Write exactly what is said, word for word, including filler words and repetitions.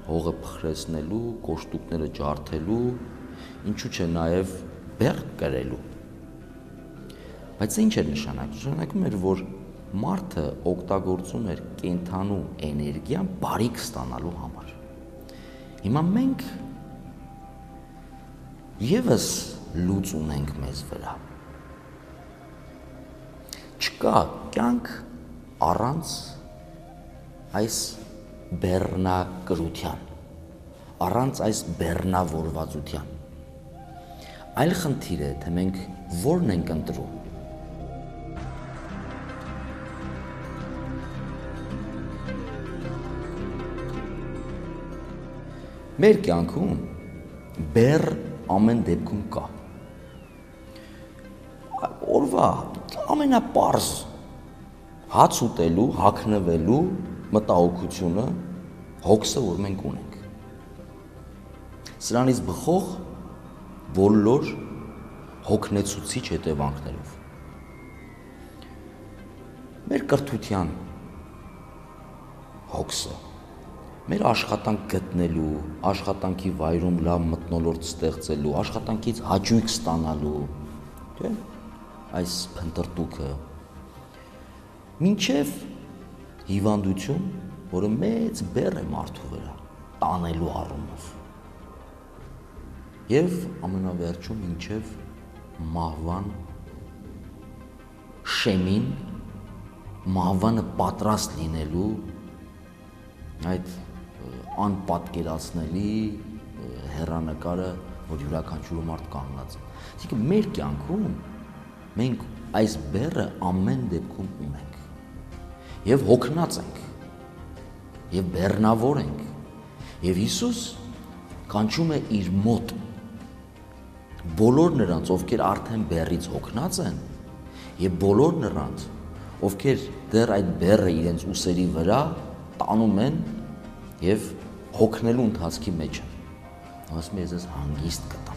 հողը փխրեցնելու, կոշտուկները ջարդելու, ինչու՞ չէ նաև բեռ կրելու։ Բայց ինչ էր նշանակում։ Նշանակում էր, որ մարդը օգտագործում էր կենդանու էներգիան բարիք ստանալու համար։ Հիմա մենք ևս լուծ ունենք մեզ վրա։ Չկա կյանք առանց այս բեռնակրության, առանց այս բեռնավորվածության։ Այլ խնդիր է, թե մենք որն ենք ընտրում։ Մեր կյանքում բեռ ամեն դեպքում կա։ Օրվա ամենապարզ հաց ուտելու, հագնվելու մտահոգությունը, հոգսը, որ մենք ունենք։ Սրանից բխող բոլոր հոգնեցուցիչ հետևանքներով։ Մեր կրթության հոգսը, մեր աշխատանք գտնելու, աշխատանքի վայրում լավ մթնոլորտ ստեղծելու, աշխատանքից հաճույք ստանալու, չէ՞, այս փնտրտուքը, մինչև հիվանդություն, որը մեծ բեռ է մարդու վրա, տանելու առումով, և ամենավերջում մինչև մահվան շեմին, մահվանը պատրաստ լինելու այդ անպատկերացնելի հեռանկարը, որ յուրաքանչյուր մարդ կանգնած է։ Այսինքն մեր կյանքում մենք այս բեռը ամեն դեպքում ունենք և հոգնած ենք, և բեռնավոր ենք, և Հիսուս կանչում է իր մոտ բոլոր նրանց, ովքեր արդեն բեռից հոգնած են, և բոլոր նրանց, ովքեր դեռ այդ բեռը իրենց ուսերի վրա տանում են և հոգնելու ընթացքի մեջ են, ասում է, ես ձեզ հանգիստ կտամ։